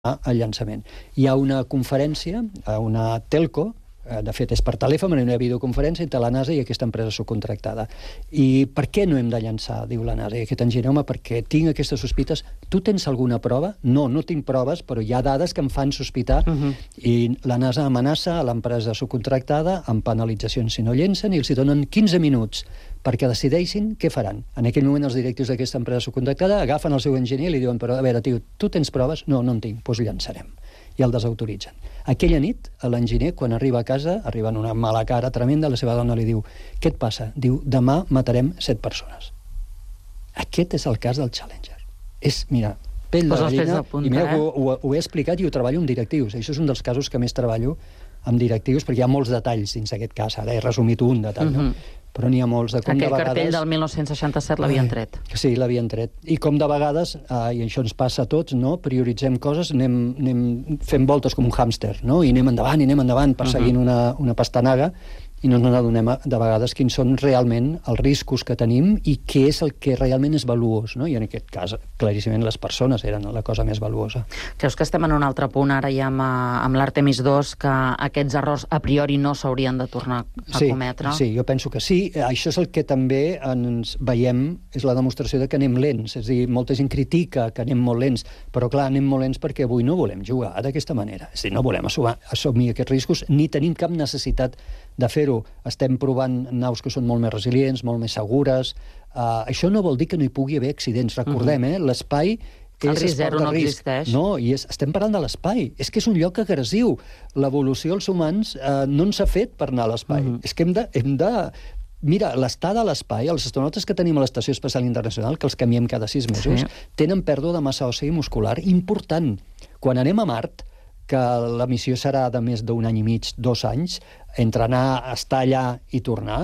el llançament. Hi ha una conferència, una telco, de fet és per telèfon, una videoconferència entre la NASA i aquesta empresa subcontractada. I per què no hem de llançar, diu la NASA, i aquest enginyer, home, perquè tinc aquestes sospites. Tu tens alguna prova? No, no tinc proves, però hi ha dades que em fan sospitar, i la NASA amenaça a l'empresa subcontractada amb penalitzacions si no llencen, i els donen 15 minuts perquè decideixin què faran. En aquell moment els directius d'aquesta empresa subcontractada agafen el seu enginyer i li diuen, però a veure, tio, tu tens proves? No, no en tinc, doncs llançarem. I el desautoritzen. Aquella nit, l'enginyer, quan arriba a casa, arriba en una mala cara tremenda, la seva dona li diu, què et passa? Diu, demà matarem 7 persones. Aquest és el cas del Challenger. És, mira, pell de gallina, i mira, ho he explicat i ho treballo amb directius. Això és un dels casos que més treballo amb directius, perquè hi ha molts detalls dins d'aquest cas. Ara he resumit un detall, no? Però n'hi ha molts de com de vegades... Aquell cartell del 1967 l'havien tret. Sí, l'havien tret. I com de vegades, i això ens passa a tots, no? Prioritzem coses, anem fent voltes com un hàmster, no? I anem endavant, perseguint una pastanaga, i no ens adonem de vegades quins són realment els riscos que tenim i què és el que realment és valuós, no? I en aquest cas, claríssimament, les persones eren la cosa més valuosa. Creus que estem en un altre punt ara ja amb l'Artemis II, que aquests errors a priori no s'haurien de tornar a cometre? Sí, jo penso que sí. Això és el que també ens veiem, és la demostració de que anem lents. És a dir, molta gent critica que anem molt lents, però clar, anem molt lents perquè avui no volem jugar d'aquesta manera. És a dir, no volem assumir aquests riscos, ni tenim cap necessitat de fer-ho. Estem provant naus que són molt més resilients, molt més segures. Això no vol dir que no hi pugui haver accidents. Recordem, l'espai el risc zero no existeix. No, i estem parlant de l'espai. És que és un lloc agressiu. L'evolució dels humans no ens ha fet per anar a l'espai. És que hem de... Mira, l'estada a l'espai, els astronautes que tenim a l'Estació Espacial Internacional, que els canviem cada 6 mesos, tenen pèrdua de massa òssia i muscular important. Quan anem a Mart, que la missió serà de més d'un any i mig, 2 anys, entre anar, estar allà i tornar,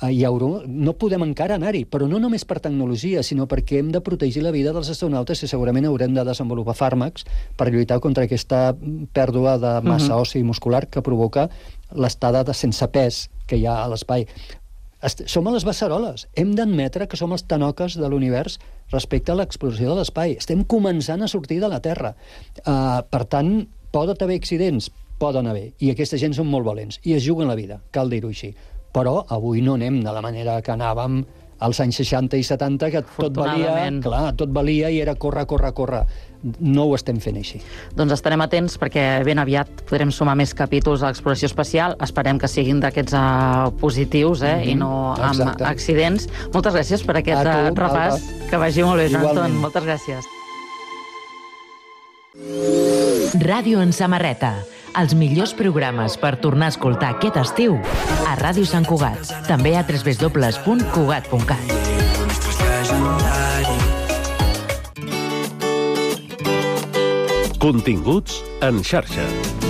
no podem encara anar-hi, però no només per tecnologia, sinó perquè hem de protegir la vida dels astronautes i segurament haurem de desenvolupar fàrmacs per lluitar contra aquesta pèrdua de massa òssia i muscular que provoca l'estada de sense pes que hi ha a l'espai. Som a les beceroles. Hem d'admetre que som els tanoques de l'univers respecte a l'exploració de l'espai. Estem començant a sortir de la Terra. Per tant, poden haver accidents? Poden haver. I aquesta gent són molt valents. I es juguen la vida, cal dir-ho així. Però avui no anem de la manera que anàvem als anys 60 i 70, que tot valia i era córrer. No ho estem fent així. Doncs estarem atents perquè ben aviat podrem sumar més capítols a l'exploració espacial. Esperem que siguin d'aquests positius i no amb accidents. Moltes gràcies per aquest repàs. Que vagi molt bé, Joan Anton. Moltes gràcies. Ràdio en samarreta. Els millors programes per tornar a escoltar aquest estiu a Ràdio Sant Cugat. També a www.cugat.cat. Continguts en xarxa.